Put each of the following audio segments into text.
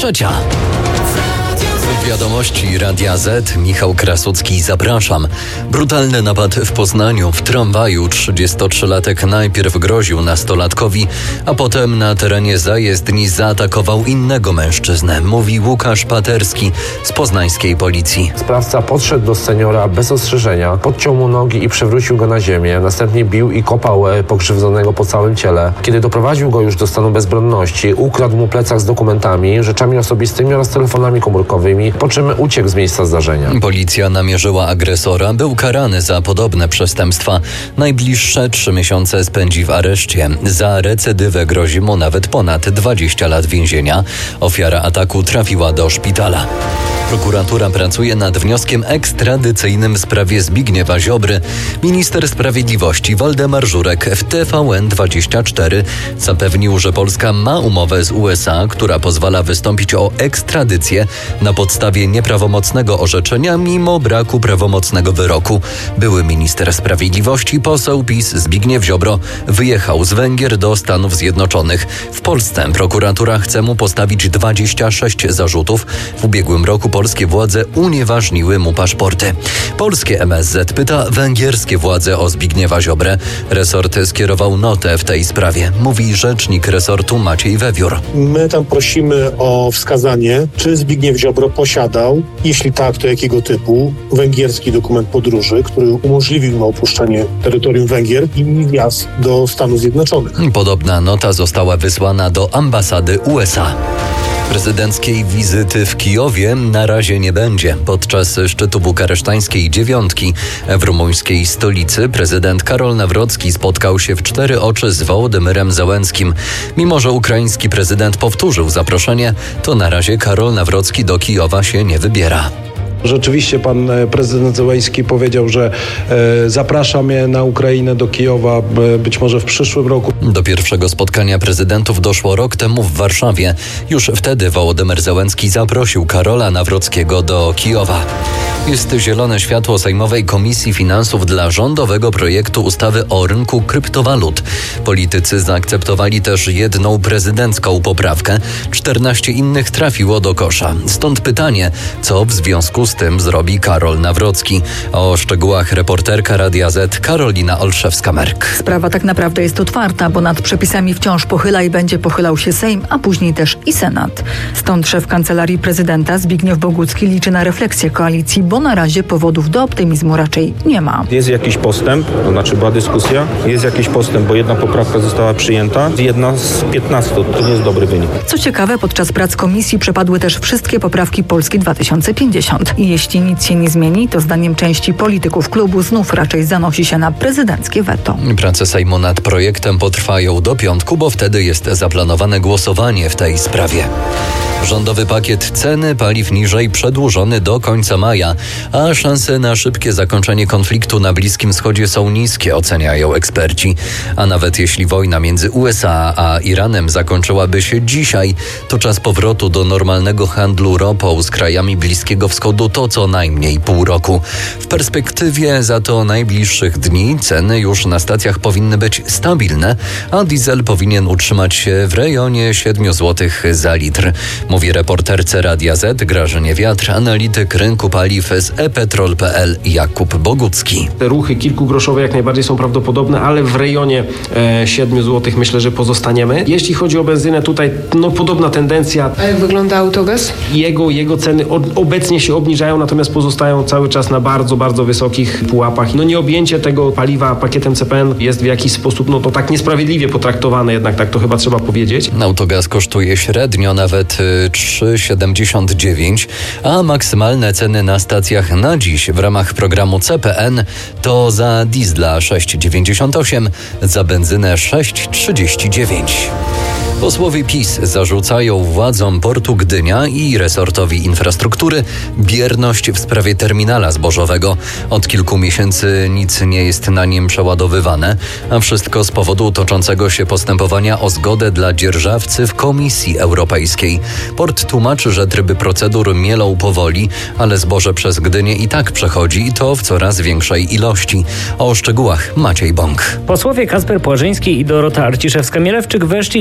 trzecia. Wiadomości Radia Z. Michał Krasucki, zapraszam. Brutalny napad w Poznaniu. W tramwaju 33-latek najpierw groził nastolatkowi, a potem na terenie zajezdni zaatakował innego mężczyznę, mówi Łukasz Paterski z poznańskiej policji. Sprawca podszedł do seniora bez ostrzeżenia, podciął mu nogi i przewrócił go na ziemię. Następnie bił i kopał pokrzywdzonego po całym ciele. Kiedy doprowadził go już do stanu bezbronności, ukradł mu plecak z dokumentami, rzeczami osobistymi oraz telefonami komórkowymi, po czym uciekł z miejsca zdarzenia. Policja namierzyła agresora, był karany za podobne przestępstwa. Najbliższe 3 miesiące spędzi w areszcie. Za recydywę grozi mu nawet ponad 20 lat więzienia. Ofiara ataku trafiła do szpitala. Prokuratura pracuje nad wnioskiem ekstradycyjnym w sprawie Zbigniewa Ziobry. Minister Sprawiedliwości Waldemar Żurek w TVN24 zapewnił, że Polska ma umowę z USA, która pozwala wystąpić o ekstradycję na podstawie nieprawomocnego orzeczenia mimo braku prawomocnego wyroku. Były minister sprawiedliwości, poseł PiS Zbigniew Ziobro wyjechał z Węgier do Stanów Zjednoczonych. W Polsce prokuratura chce mu postawić 26 zarzutów. W ubiegłym roku polskie władze unieważniły mu paszporty. Polskie MSZ pyta węgierskie władze o Zbigniewa Ziobrę. Resort skierował notę w tej sprawie, mówi rzecznik resortu Maciej Wewiór. My tam prosimy o wskazanie, czy Zbigniew Ziobro posiadał, jeśli tak, to jakiego typu, węgierski dokument podróży, który umożliwił mu opuszczenie terytorium Węgier i wjazd do Stanów Zjednoczonych. Podobna nota została wysłana do ambasady USA. Prezydenckiej wizyty w Kijowie na razie nie będzie. Podczas szczytu bukaresztańskiej dziewiątki w rumuńskiej stolicy prezydent Karol Nawrocki spotkał się w 4 oczy z Wołodymyrem Zełenskim. Mimo że ukraiński prezydent powtórzył zaproszenie, to na razie Karol Nawrocki do Kijowa się nie wybiera. Rzeczywiście pan prezydent Zełenski powiedział, że zaprasza mnie na Ukrainę do Kijowa być może w przyszłym roku. Do pierwszego spotkania prezydentów doszło rok temu w Warszawie. Już wtedy Wołodymyr Zełenski zaprosił Karola Nawrockiego do Kijowa. Jest zielone światło Sejmowej Komisji Finansów dla rządowego projektu ustawy o rynku kryptowalut. Politycy zaakceptowali też jedną prezydencką poprawkę. 14 innych trafiło do kosza. Stąd pytanie, co w związku z tym zrobi Karol Nawrocki. O szczegółach reporterka Radia Z Karolina Olszewska-Merk. Sprawa tak naprawdę jest otwarta, bo nad przepisami wciąż pochyla i będzie pochylał się Sejm, a później też i Senat. Stąd szef Kancelarii Prezydenta Zbigniew Bogucki liczy na refleksję koalicji, bo na razie powodów do optymizmu raczej nie ma. Jest jakiś postęp, to znaczy była dyskusja, jest jakiś postęp, bo jedna poprawka została przyjęta, jedna z 15, to nie jest dobry wynik. Co ciekawe, podczas prac komisji przepadły też wszystkie poprawki Polski 2050. I jeśli nic się nie zmieni, to zdaniem części polityków klubu znów raczej zanosi się na prezydenckie weto. Prace Sejmu nad projektem potrwają do piątku, bo wtedy jest zaplanowane głosowanie w tej sprawie. Rządowy pakiet ceny paliw niżej przedłużony do końca maja, a szanse na szybkie zakończenie konfliktu na Bliskim Wschodzie są niskie, oceniają eksperci. A nawet jeśli wojna między USA a Iranem zakończyłaby się dzisiaj, to czas powrotu do normalnego handlu ropą z krajami Bliskiego Wschodu to co najmniej pół roku. W perspektywie za to najbliższych dni ceny już na stacjach powinny być stabilne, a diesel powinien utrzymać się w rejonie 7 zł za litr. Mówi reporterce Radia Z Grażynie Wiatr, analityk rynku paliw z ePetrol.pl Jakub Bogucki. Te ruchy kilkugroszowe jak najbardziej są prawdopodobne, ale w rejonie 7 zł myślę, że pozostaniemy. Jeśli chodzi o benzynę, tutaj podobna tendencja. A jak wygląda autogaz? Jego ceny obecnie się obniżają, natomiast pozostają cały czas na bardzo, bardzo wysokich pułapach. Nieobjęcie tego paliwa pakietem CPN jest w jakiś sposób to tak niesprawiedliwie potraktowane, jednak tak to chyba trzeba powiedzieć. Autogaz kosztuje średnio nawet 3,79, a maksymalne ceny na stacjach na dziś w ramach programu CPN to za diesla 6,98, za benzynę 6,39. Posłowie PiS zarzucają władzom portu Gdynia i resortowi infrastruktury bierność w sprawie terminala zbożowego. Od kilku miesięcy nic nie jest na nim przeładowywane, a wszystko z powodu toczącego się postępowania o zgodę dla dzierżawcy w Komisji Europejskiej. Port tłumaczy, że tryby procedur mielą powoli, ale zboże przez Gdynię i tak przechodzi i to w coraz większej ilości. O szczegółach Maciej Bąk. Posłowie Kacper Płażyński i Dorota Arciszewska-Mielewczyk weszli dziś z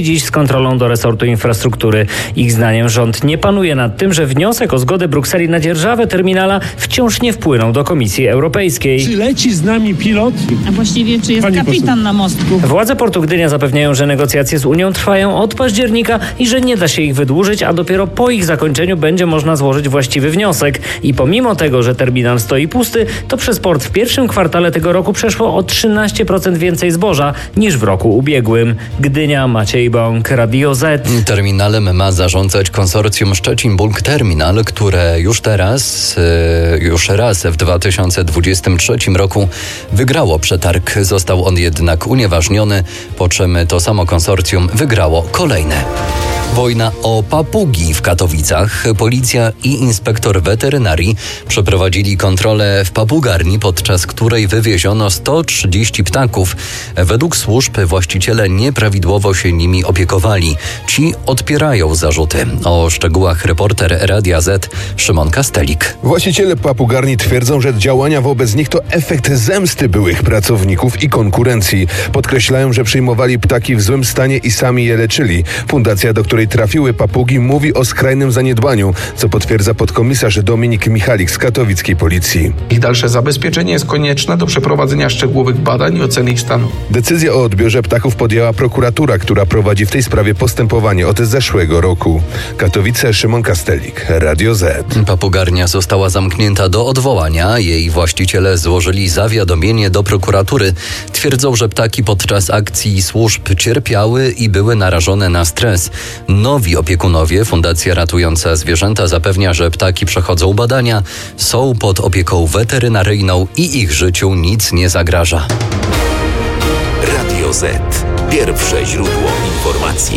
kontrolą do resortu infrastruktury. Ich zdaniem rząd nie panuje nad tym, że wniosek o zgodę Brukseli na dzierżawę terminala wciąż nie wpłynął do Komisji Europejskiej. Czy leci z nami pilot? A właściwie czy jest kapitan na mostku? Władze portu Gdynia zapewniają, że negocjacje z Unią trwają od października i że nie da się ich wydłużyć, a dopiero po ich zakończeniu będzie można złożyć właściwy wniosek. I pomimo tego, że terminal stoi pusty, to przez port w pierwszym kwartale tego roku przeszło o 13% więcej zboża niż w roku ubiegłym. Gdynia, Maciej Bąk, Radio Z. Terminalem ma zarządzać konsorcjum Szczecin Bulk Terminal, które już raz w 2023 roku wygrało przetarg. Został on jednak unieważniony, po czym to samo konsorcjum wygrało kolejne. Wojna o papugi w Katowicach. Policja i inspektor weterynarii przeprowadzili kontrolę w papugarni, podczas której wywieziono 130 ptaków. Według służb właściciele nieprawidłowo się nimi opiekowali. Ci odpierają zarzuty. O szczegółach reporter Radia Z Szymon Kastelik. Właściciele papugarni twierdzą, że działania wobec nich to efekt zemsty byłych pracowników i konkurencji. Podkreślają, że przyjmowali ptaki w złym stanie i sami je leczyli. Fundacja, do której trafiły papugi, mówi o skrajnym zaniedbaniu, co potwierdza podkomisarz Dominik Michalik z katowickiej policji. Ich dalsze zabezpieczenie jest konieczne do przeprowadzenia szczegółowych badań i oceny ich stanu. Decyzję o odbiorze ptaków podjęła prokuratura, która prowadzi w tej sprawie postępowanie od zeszłego roku. Katowice, Szymon Kastelik, Radio Z. Papugarnia została zamknięta do odwołania. Jej właściciele złożyli zawiadomienie do prokuratury. Twierdzą, że ptaki podczas akcji służb cierpiały i były narażone na stres. Nowi opiekunowie, Fundacja Ratująca Zwierzęta, zapewnia, że ptaki przechodzą badania, są pod opieką weterynaryjną i ich życiu nic nie zagraża. Radio Z. Pierwsze źródło informacji.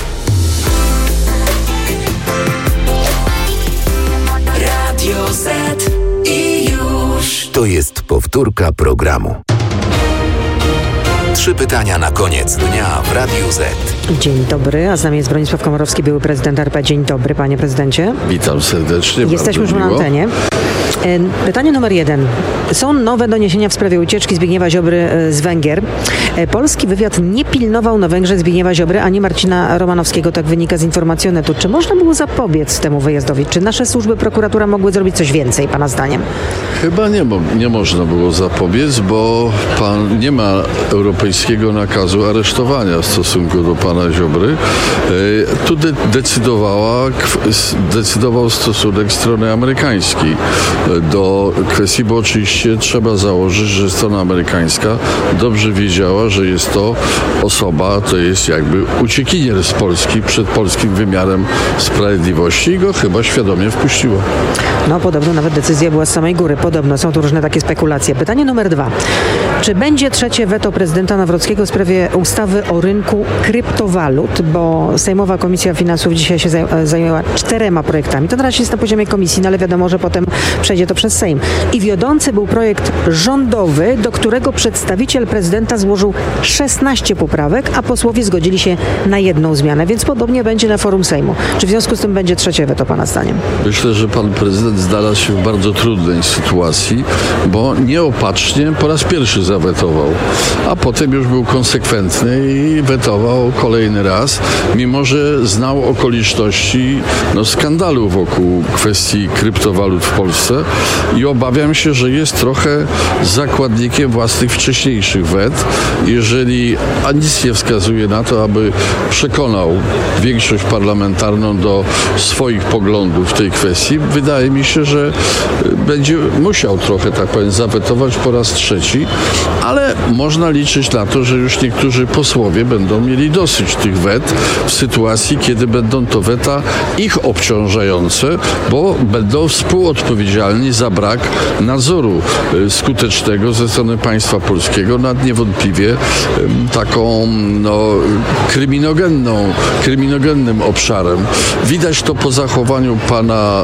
Radio Z i już. To jest powtórka programu. 3 pytania na koniec dnia w Radiu Z. Dzień dobry, a z nami jest Bronisław Komorowski, były prezydent RP. Dzień dobry, panie prezydencie. Witam serdecznie. Jesteśmy już na antenie. Pytanie numer 1. Są nowe doniesienia w sprawie ucieczki Zbigniewa Ziobry z Węgier. Polski wywiad nie pilnował na Węgrzech Zbigniewa Ziobry ani Marcina Romanowskiego, tak wynika z informacji Onetu. Czy można było zapobiec temu wyjazdowi? Czy nasze służby, prokuratura mogły zrobić coś więcej, pana zdaniem? Chyba nie można było zapobiec, bo nie ma europejskiego nakazu aresztowania w stosunku do pana Ziobry. Tu decydował stosunek strony amerykańskiej do kwestii, bo oczywiście trzeba założyć, że strona amerykańska dobrze wiedziała, że jest to osoba, to jest jakby uciekinier z Polski przed polskim wymiarem sprawiedliwości i go chyba świadomie wpuściła. No podobno nawet decyzja była z samej góry. Podobno są tu różne takie spekulacje. Pytanie numer 2. Czy będzie trzecie weto prezydenta Nawrockiego w sprawie ustawy o rynku kryptowalut? Bo Sejmowa Komisja Finansów dzisiaj się zajęła 4 projektami. To na razie jest na poziomie komisji, no ale wiadomo, że potem przejdzie to przez Sejm. I wiodący był projekt rządowy, do którego przedstawiciel prezydenta złożył 16 poprawek, a posłowie zgodzili się na 1 zmianę, więc podobnie będzie na forum Sejmu. Czy w związku z tym będzie trzecie weto, pana zdaniem? Myślę, że pan prezydent znalazł się w bardzo trudnej sytuacji, bo nieopatrznie po raz pierwszy zawetował, a potem już był konsekwentny i wetował kolejny raz, mimo że znał okoliczności skandalu wokół kwestii kryptowalut w Polsce i obawiam się, że jest trochę zakładnikiem własnych wcześniejszych wet, jeżeli nic nie wskazuje na to, aby przekonał większość parlamentarną do swoich poglądów w tej kwestii. Wydaje mi się, że będzie musiał trochę, tak powiem, zawetować po raz trzeci, ale można liczyć na to, że już niektórzy posłowie będą mieli dosyć tych wet w sytuacji, kiedy będą to weta ich obciążające, bo będą współodpowiedzialni za brak nadzoru skutecznego ze strony państwa polskiego nad niewątpliwie taką kryminogennym obszarem. Widać to po zachowaniu pana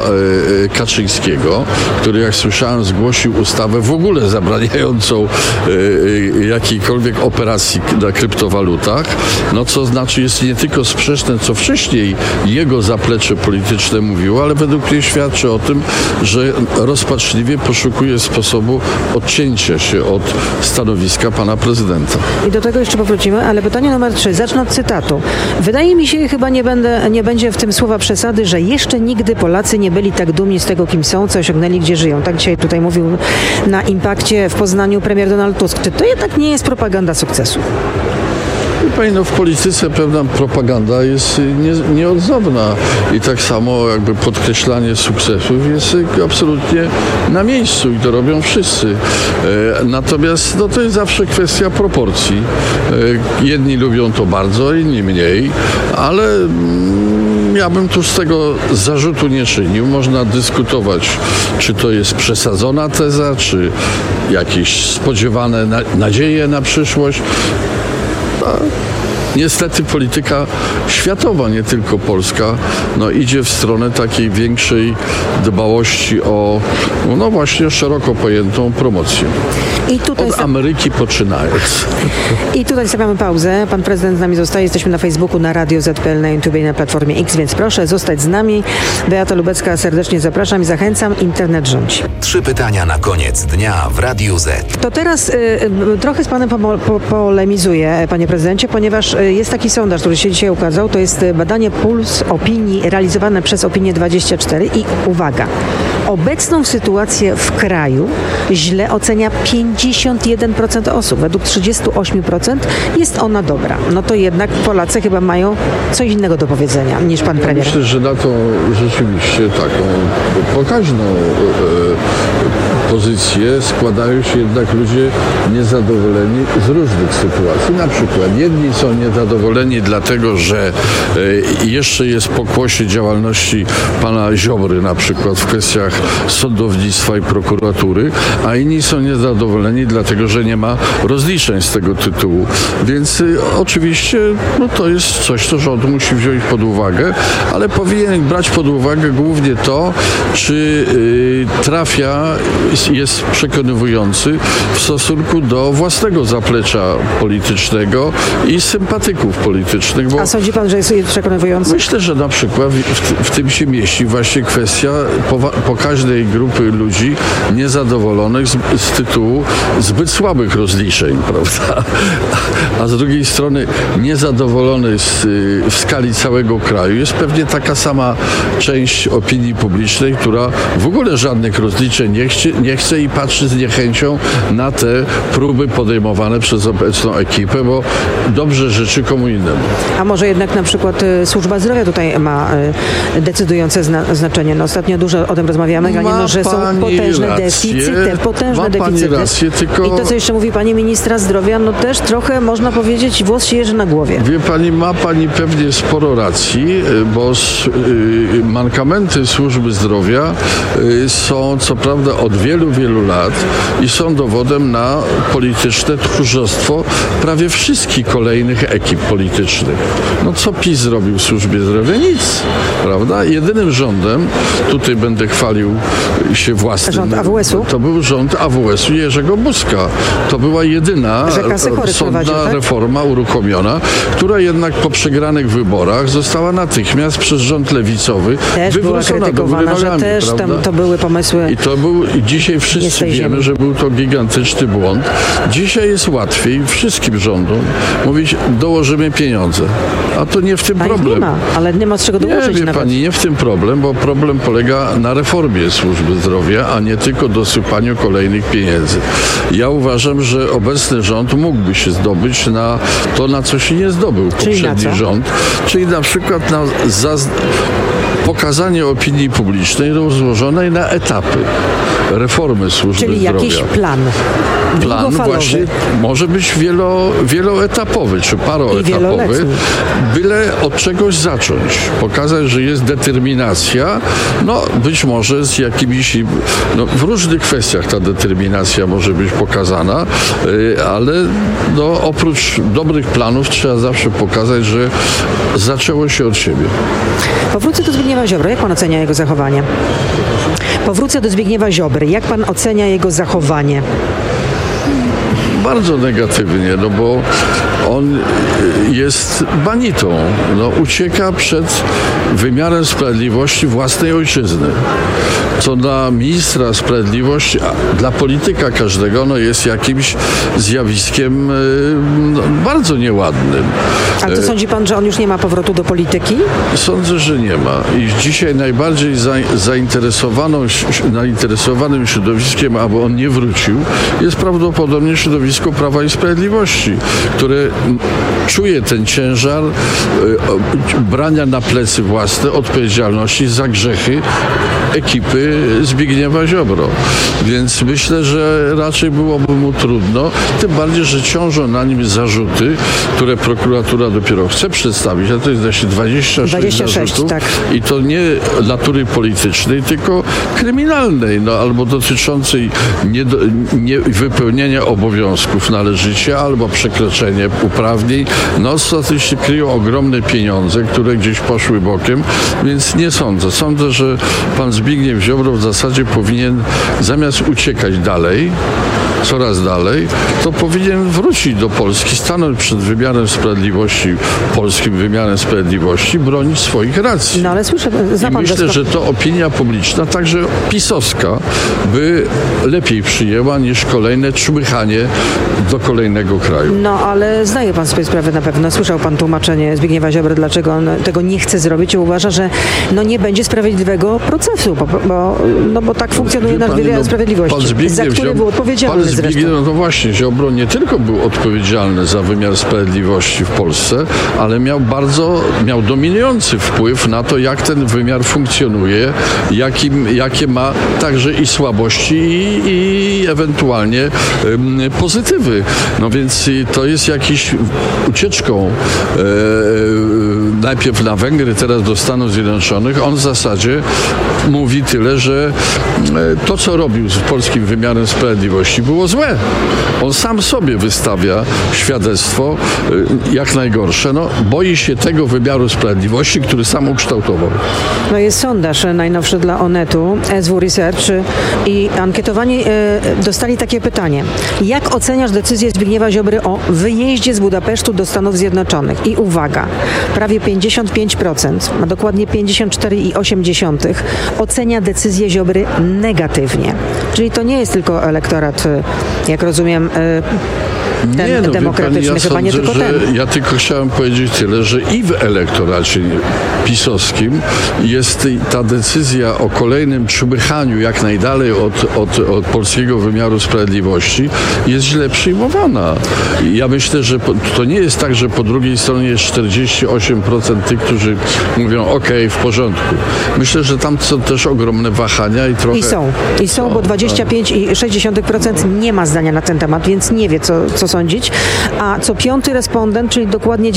Kaczyńskiego, który, jak słyszałem, zgłosił ustawę w ogóle zabraniającą jakiejkolwiek operacji na kryptowalutach, no co znaczy jest nie tylko sprzeczne, co wcześniej jego zaplecze polityczne mówiło, ale według mnie świadczy o tym, że rozpaczliwie poszukuje sposobu odcięcia się od stanowiska pana prezydenta. I do tego jeszcze powrócimy, ale pytanie numer 3. Zacznę od cytatu. Wydaje mi się, chyba nie będzie w tym słowa przesady, że jeszcze nigdy Polacy nie byli tak dumni z tego, kim są, co osiągnęli, gdzie żyją. Tak dzisiaj tutaj mówił na Impakcie w Poznaniu premier Donald Tusk. Czy to jednak nie jest propaganda sukcesu? W polityce pewna propaganda jest nieodzowna i tak samo jakby podkreślanie sukcesów jest absolutnie na miejscu i to robią wszyscy. Natomiast to jest zawsze kwestia proporcji. Jedni lubią to bardzo, inni mniej, ale ja bym tu z tego zarzutu nie czynił. Można dyskutować, czy to jest przesadzona teza, czy jakieś spodziewane nadzieje na przyszłość. Niestety polityka światowa, nie tylko polska, idzie w stronę takiej większej dbałości o, właśnie szeroko pojętą promocję. I tutaj od Ameryki poczynając. I tutaj stawiamy pauzę. Pan prezydent z nami zostaje. Jesteśmy na Facebooku, na Radio ZPL, na YouTube i na Platformie X, więc proszę zostać z nami. Beata Lubecka, serdecznie zapraszam i zachęcam. Internet rządzi. 3 pytania na koniec dnia w Radiu Z. To teraz trochę z panem polemizuję, panie prezydencie, ponieważ jest taki sondaż, który się dzisiaj ukazał. To jest badanie Puls Opinii realizowane przez Opinię24 i uwaga, obecną sytuację w kraju źle ocenia 51% osób. Według 38% jest ona dobra. No to jednak Polacy chyba mają coś innego do powiedzenia niż pan premier. Myślę, że na tą rzeczywiście taką pokaźną pozycję składają się jednak ludzie niezadowoleni z różnych sytuacji. Na przykład jedni są niezadowoleni dlatego, że jeszcze jest pokłosie działalności pana Ziobry na przykład w kwestiach sądownictwa i prokuratury, a inni są niezadowoleni dlatego, że nie ma rozliczeń z tego tytułu. Więc oczywiście to jest coś, co rząd musi wziąć pod uwagę, ale powinien brać pod uwagę głównie to, czy trafia, jest przekonywujący w stosunku do własnego zaplecza politycznego i sympatyków politycznych. Bo a sądzi pan, że jest przekonywujący? Myślę, że na przykład w tym się mieści właśnie kwestia pokaźnej grupy ludzi niezadowolonych z tytułu zbyt słabych rozliczeń, prawda? A z drugiej strony niezadowolony w skali całego kraju jest pewnie taka sama część opinii publicznej, która w ogóle żadnych rozliczeń nie chce i patrzy z niechęcią na te próby podejmowane przez obecną ekipę, bo dobrze życzy komu innemu. A może jednak na przykład służba zdrowia tutaj ma decydujące znaczenie. Ostatnio dużo o tym rozmawiamy, że są potężne deficyty. Rację, tylko... I to, co jeszcze mówi pani ministra zdrowia, też trochę można powiedzieć, włos się jeży na głowie. Wie pani, ma pani pewnie sporo racji, bo mankamenty służby zdrowia są co prawda od wielu lat i są dowodem na polityczne tchórzostwo prawie wszystkich kolejnych ekip politycznych. Co PiS zrobił w służbie zdrowia? Nic, prawda? Jedynym rządem, tutaj będę chwalił się własnym... Rząd AWS-u? To był rząd AWS-u Jerzego Buzka. To była jedyna sądna reforma uruchomiona, która jednak po przegranych wyborach została natychmiast przez rząd lewicowy wywrócona do góry nogami, że też tam to były pomysły. I dzisiaj wszyscy wiemy, że był to gigantyczny błąd. Dzisiaj jest łatwiej wszystkim rządom mówić, dołożymy pieniądze. A to nie w tym problem. Nie ma, ale nie ma z czego dołożyć. Nie, wie pani, nie w tym problem, bo problem polega na reformie służby zdrowia, a nie tylko dosypaniu kolejnych pieniędzy. Ja uważam, że obecny rząd mógłby się zdobyć na to, na co się nie zdobył poprzedni rząd. Czyli na przykład na pokazanie opinii publicznej rozłożonej na etapy reformy służby zdrowia. Czyli jakiś plan. Plan właśnie może być wieloetapowy czy paroetapowy, byle od czegoś zacząć. Pokazać, że jest determinacja, być może z jakimiś, w różnych kwestiach ta determinacja może być pokazana, ale oprócz dobrych planów trzeba zawsze pokazać, że zaczęło się od siebie. Powrócę do Zbigniewa Ziobry. Jak pan ocenia jego zachowanie? Powrócę do Zbigniewa Ziobry. Jak pan ocenia jego zachowanie? bardzo negatywnie, no bo on jest banitą. No, ucieka przed wymiarem sprawiedliwości własnej ojczyzny. Co dla ministra sprawiedliwości, a dla polityka każdego, no jest jakimś zjawiskiem bardzo nieładnym. A to sądzi pan, że on już nie ma powrotu do polityki? Sądzę, że nie ma. I dzisiaj najbardziej zainteresowanym środowiskiem, aby on nie wrócił, jest prawdopodobnie środowisko Prawa i Sprawiedliwości, które czuje ten ciężar brania na plecy własne odpowiedzialności za grzechy ekipy Zbigniewa Ziobro. Więc myślę, że raczej byłoby mu trudno, tym bardziej, że ciążą na nim zarzuty, które prokuratura dopiero chce przedstawić, a to jest właśnie 26 zarzutów. Tak. I to nie natury politycznej, tylko kryminalnej, no, albo dotyczącej niewypełnienia obowiązków należycie, albo przekroczenie uprawnień. No, statystycznie się kryją ogromne pieniądze, które gdzieś poszły bokiem, więc nie sądzę. Sądzę, że pan Zbigniew Ziobro w zasadzie powinien zamiast uciekać dalej, coraz dalej, to powinien wrócić do Polski, stanąć przed wymiarem sprawiedliwości, polskim wymiarem sprawiedliwości, bronić swoich racji. No ale słyszę, i myślę, że to opinia publiczna, także pisowska, by lepiej przyjęła niż kolejne czmychanie do kolejnego kraju. No ale zdaje pan sobie sprawę na pewno. Słyszał pan tłumaczenie Zbigniewa Ziobry, dlaczego on tego nie chce zrobić i uważa, że nie będzie sprawiedliwego procesu, bo tak funkcjonuje nasz wymiar sprawiedliwości, za który był odpowiedzialny zresztą. No właśnie, Ziobro nie tylko był odpowiedzialny za wymiar sprawiedliwości w Polsce, ale miał dominujący wpływ na to, jak ten wymiar funkcjonuje, jakie ma także i słabości i ewentualnie pozytywy. No więc to jest jakiś ucieczką najpierw na Węgry, teraz do Stanów Zjednoczonych. On w zasadzie mówi tyle, że to, co robił z polskim wymiarem sprawiedliwości, było złe. On sam sobie wystawia świadectwo jak najgorsze. No, boi się tego wymiaru sprawiedliwości, który sam ukształtował. No jest sondaż najnowszy dla Onetu, SW Research, i ankietowani dostali takie pytanie. Jak oceniasz decyzję Zbigniewa Ziobry o wyjeździe z Budapesztu do Stanów Zjednoczonych? I uwaga, prawie 55%, a dokładnie 54,8% ocenia decyzję Ziobry negatywnie. Czyli to nie jest tylko elektorat, jak rozumiem, ten demokratyczny, chyba nie tylko ten. Ja tylko chciałem powiedzieć tyle, że i w elektoracie pisowskim jest ta decyzja o kolejnym czmychaniu jak najdalej od polskiego wymiaru sprawiedliwości jest źle przyjmowana. Ja myślę, że to nie jest tak, że po drugiej stronie jest 48% tych, którzy mówią w porządku. Myślę, że tam są też ogromne wahania i trochę... I są, bo 25,6% nie ma zdania na ten temat, więc nie wie, co sądzić. A co piąty respondent, czyli dokładnie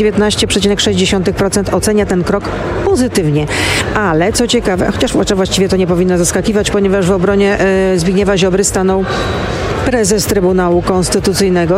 19,6% ocenia ten krok pozytywnie. Ale co ciekawe, chociaż właściwie to nie powinno zaskakiwać, ponieważ w obronie Zbigniewa Ziobry stanął prezes Trybunału Konstytucyjnego.